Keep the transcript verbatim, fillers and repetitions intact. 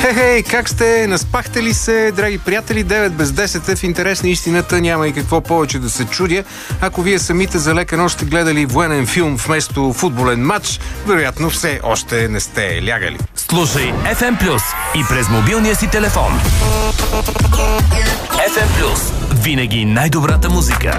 Хе-хей, как сте? Наспахте ли се, драги приятели? девет без десет е в интерес на истината. Няма и какво повече да се чудя. Ако вие самите за лека нощ сте гледали военен филм вместо футболен матч, вероятно все още не сте лягали. Слушай еф ем Плюс и през мобилния си телефон. еф ем Плюс. Винаги най-добрата музика.